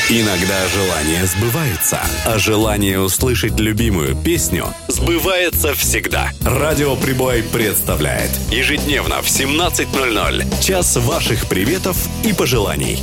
Иногда желания сбываются, а желание услышать любимую песню сбывается всегда. Радио Прибой представляет ежедневно в 17:00 час ваших приветов и пожеланий.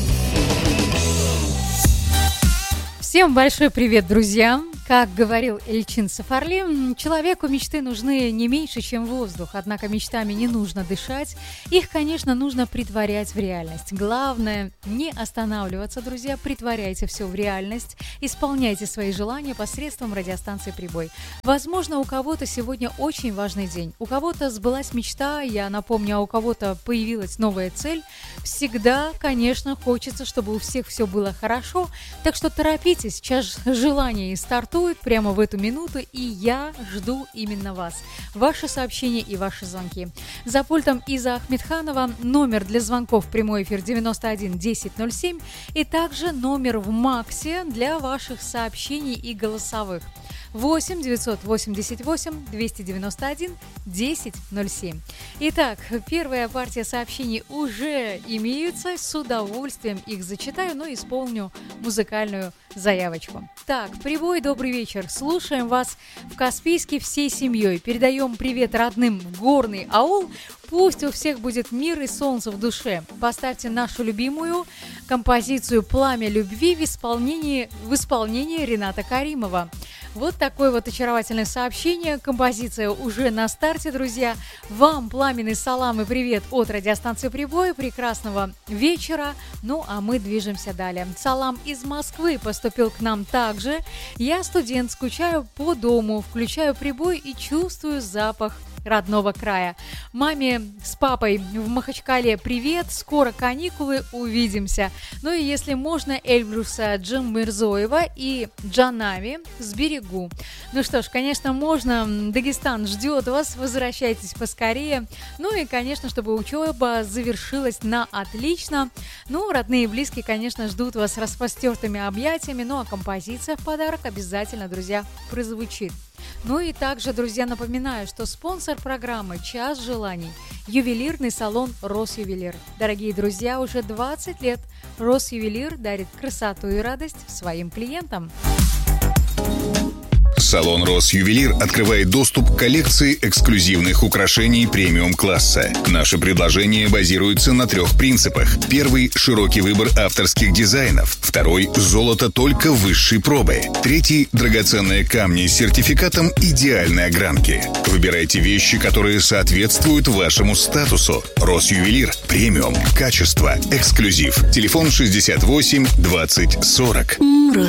Всем большой привет, друзья! Как говорил Эльчин Сафарли, человеку мечты нужны не меньше, чем воздух. Однако мечтами не нужно дышать. Их, конечно, нужно претворять в реальность. Главное не останавливаться, друзья. Притворяйте все в реальность. Исполняйте свои желания посредством радиостанции «Прибой». Возможно, у кого-то сегодня очень важный день. У кого-то сбылась мечта, я напомню, а у кого-то появилась новая цель. Всегда, конечно, хочется, чтобы у всех все было хорошо. Так что торопитесь, час желаний стартует прямо в эту минуту, и я жду именно вас. Ваши сообщения и ваши звонки. За пультом Иза Ахмедханова, номер для звонков в прямой эфир 91 1007 и также номер в Максе для ваших сообщений и голосовых 8 988 291 1007. Итак, первая партия сообщений уже имеется. С удовольствием их зачитаю, но исполню музыкальную заявочку. Так, Прибой, добрый вечер. Слушаем вас в Каспийске всей семьей. Передаем привет родным в горный аул. Пусть у всех будет мир и солнце в душе. Поставьте нашу любимую композицию «Пламя любви» в исполнении Рената Каримова. Вот такое вот очаровательное сообщение. Композиция уже на старте, друзья. Вам пламенный салам и привет от радиостанции «Прибой». Прекрасного вечера. Ну, а мы движемся далее. Салам из Москвы поступил к нам также. Я студент, скучаю по дому, включаю «Прибой» и чувствую запах родного края. Маме с папой в Махачкале привет, скоро каникулы, увидимся. Ну и если можно, Эльбруса Джаммирзоева и Джанами сберегу. Ну что ж, конечно, можно. Дагестан ждет вас, возвращайтесь поскорее. Ну и, конечно, чтобы учеба завершилась на отлично. Ну, родные и близкие, конечно, ждут вас с распростертыми объятиями. Ну а композиция в подарок обязательно, друзья, прозвучит. Ну и также, друзья, напоминаю, что спонсор программы «Час желаний» – ювелирный салон «Росювелир». Дорогие друзья, уже 20 лет «Росювелир» дарит красоту и радость своим клиентам. Салон «Росювелир» открывает доступ к коллекции эксклюзивных украшений премиум-класса. Наше предложение базируется на 3 принципах. Первый – широкий выбор авторских дизайнов. Второй – золото только высшей пробы. Третий – драгоценные камни с сертификатом идеальной огранки. Выбирайте вещи, которые соответствуют вашему статусу. «Росювелир» – премиум, качество, эксклюзив. Телефон 68 20 40.